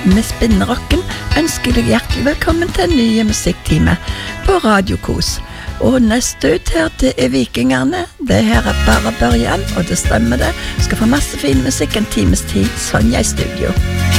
med Spinnerocken ønsker deg hjertelig velkommen til en ny musikktime på Radio Kos. Og neste ut her, det Vikingerne. Det her bare børjan, og det stemmer det. Skal få masse fin musikk en times tid, Sonja i studio.